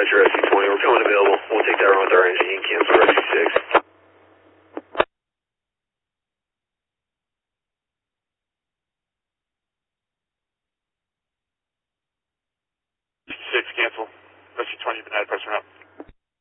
Metro SC20, we're coming available. We'll take that run with our engine and cancel Rescue 6. 6, cancel. Rescue 20, been added, press run up.